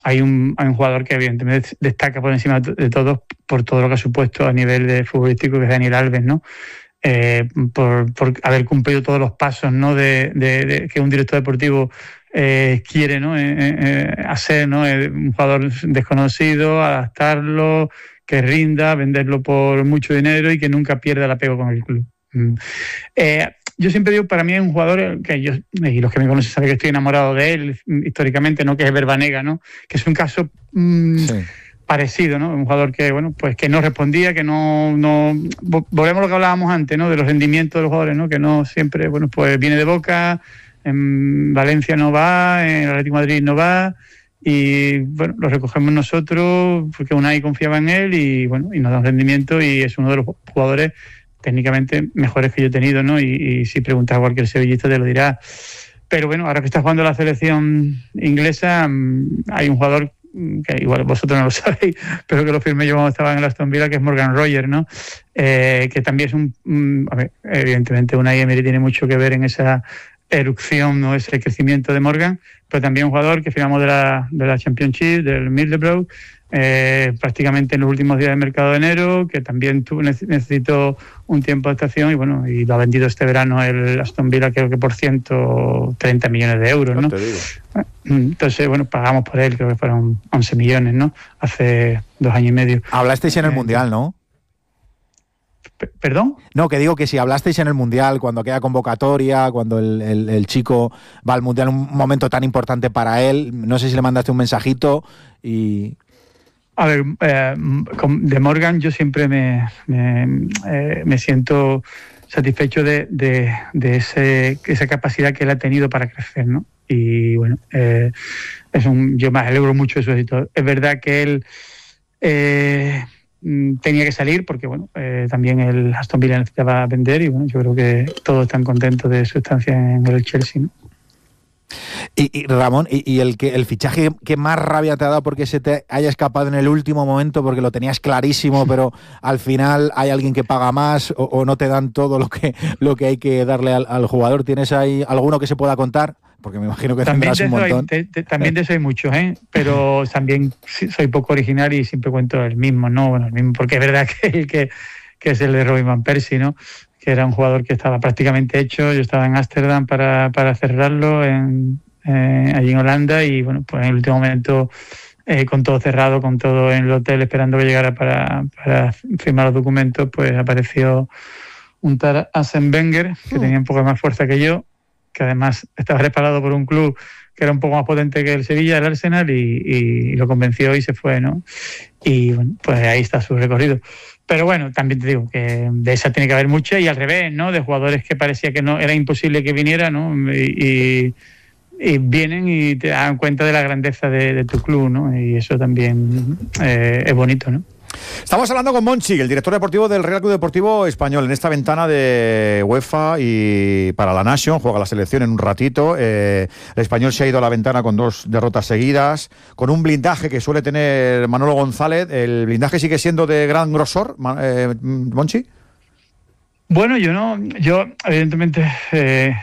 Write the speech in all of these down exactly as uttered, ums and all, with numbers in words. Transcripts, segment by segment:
hay un, hay un jugador que evidentemente destaca por encima de todos por todo lo que ha supuesto a nivel de futbolístico, que es Daniel Alves, ¿no? Eh, por, por haber cumplido todos los pasos, ¿no? de, de, de que un director deportivo eh, quiere, ¿no? eh, eh, hacer, ¿no? Eh, un jugador desconocido, adaptarlo, que rinda, venderlo por mucho dinero y que nunca pierda el apego con el club. Mm. Eh, yo siempre digo, para mí es un jugador que yo, y los que me conocen saben que estoy enamorado de él históricamente, ¿no? Que es Verbanega, ¿no? Que es un caso mmm, sí. parecido, ¿no? Un jugador que, bueno, pues que no respondía, que no, no... Volvemos a lo que hablábamos antes, ¿no? De los rendimientos de los jugadores, ¿no? Que no siempre, bueno, pues viene de Boca, en Valencia no va, en Atlético de Madrid no va, y bueno, lo recogemos nosotros porque Unai confiaba en él y bueno, y nos da un rendimiento y es uno de los jugadores técnicamente mejores que yo he tenido, ¿no? Y, y si preguntas a cualquier sevillista te lo dirá. Pero bueno, ahora que está jugando la selección inglesa, hay un jugador que igual vosotros no lo sabéis, pero que lo firmé yo cuando estaba en el Aston Villa, que es Morgan Rogers, ¿no? Eh, que también es un... un a ver, evidentemente Unai Emery tiene mucho que ver en esa erupción, ¿no? Ese crecimiento de Morgan, pero también un jugador que firmamos de la, de la Championship, del Middlesbrough, eh, prácticamente en los últimos días del mercado de enero, que también tuvo, necesitó un tiempo de adaptación y bueno, y lo ha vendido este verano el Aston Villa, creo que por ciento treinta millones de euros, ¿no? No te digo. Entonces, bueno, pagamos por él, creo que fueron once millones, ¿no? Hace dos años y medio. Hablasteis en el eh, Mundial, ¿no? ¿Perdón? No, que digo que si hablasteis en el Mundial, cuando queda convocatoria, cuando el, el, el chico va al Mundial, un momento tan importante para él, no sé si le mandaste un mensajito y... A ver, eh, de Morgan yo siempre me, me, eh, me siento satisfecho de, de, de ese, esa capacidad que él ha tenido para crecer, ¿no? Y bueno, eh, es un, yo me alegro mucho de su éxito. Es verdad que él... Eh, tenía que salir porque bueno eh, también el Aston Villa necesitaba vender y bueno, yo creo que todos están contentos de su estancia en el Chelsea, ¿no? Y, y Ramón, y, y el que el fichaje que más rabia te ha dado porque se te haya escapado en el último momento porque lo tenías clarísimo, pero al final hay alguien que paga más o, o no te dan todo lo que lo que hay que darle al, al jugador. ¿Tienes ahí alguno que se pueda contar? Porque me imagino que también tendrás un montón. Hay, de, de, también de eso hay muchos, ¿eh? Pero también soy poco original y siempre cuento el mismo, ¿no? Bueno, el mismo, porque es verdad que, que, que es el de Robin Van Persie, ¿no? Que era un jugador que estaba prácticamente hecho. Yo estaba en Ámsterdam para, para cerrarlo en, eh, allí en Holanda y, bueno, pues en el último momento, eh, con todo cerrado, con todo en el hotel, esperando que llegara para, para firmar los documentos, pues apareció un tal Arsène Wenger, que tenía un poco más fuerza que yo, que además estaba respaldado por un club que era un poco más potente que el Sevilla, el Arsenal, y, y lo convenció y se fue, ¿no? Y bueno, pues ahí está su recorrido. Pero bueno, también te digo que de esa tiene que haber mucha y al revés, ¿no? De jugadores que parecía que no era imposible que viniera, ¿no? Y, y, y vienen y te dan cuenta de la grandeza de, de tu club, ¿no? Y eso también eh, es bonito, ¿no? Estamos hablando con Monchi, el director deportivo del Real Club Deportivo Español, en esta ventana de UEFA y para la Nation, juega la selección en un ratito. Eh, el Español se ha ido a la ventana con dos derrotas seguidas, con un blindaje que suele tener Manolo González. ¿El blindaje sigue siendo de gran grosor, eh, Monchi? Bueno, yo no, yo evidentemente eh,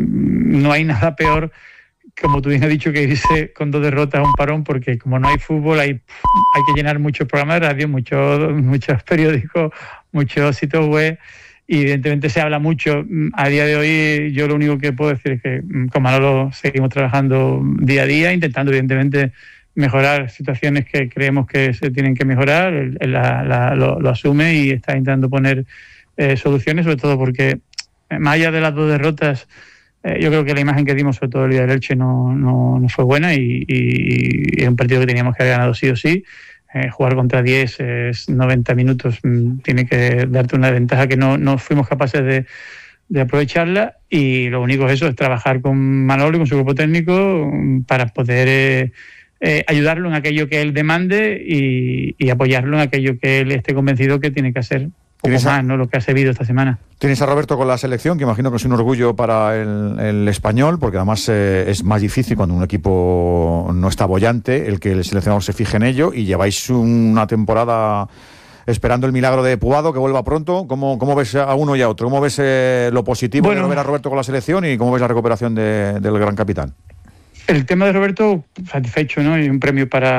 no hay nada peor, como tú bien has dicho, que irse con dos derrotas a un parón, porque como no hay fútbol, hay, hay que llenar muchos programas de radio, muchos, muchos periódicos, muchos sitios web, y evidentemente se habla mucho. A día de hoy yo lo único que puedo decir es que con Manolo seguimos trabajando día a día, intentando evidentemente mejorar situaciones que creemos que se tienen que mejorar. Él, él la, la, lo, lo asume y está intentando poner eh, soluciones, sobre todo porque más allá de las dos derrotas, Eh, yo creo que la imagen que dimos, sobre todo el día del Elche, no, no, no fue buena y, y, y es un partido que teníamos que haber ganado sí o sí. Eh, jugar contra diez es noventa minutos, mmm, tiene que darte una ventaja que no, no fuimos capaces de, de aprovecharla, y lo único es eso, es trabajar con Manolo y con su grupo técnico para poder eh, eh, ayudarlo en aquello que él demande y, y apoyarlo en aquello que él esté convencido que tiene que hacer. Poco más, ¿no? Lo que ha servido esta semana. Tienes a Roberto con la selección, que imagino que es un orgullo para el, el español, porque además eh, es más difícil cuando un equipo no está boyante, el que el seleccionador se fije en ello, y lleváis una temporada esperando el milagro de Puado, que vuelva pronto. ¿Cómo, cómo ves a uno y a otro? ¿Cómo ves eh, lo positivo bueno, de ver a Roberto con la selección y cómo ves la recuperación de, del gran capitán? El tema de Roberto, satisfecho, ¿no? Y un premio para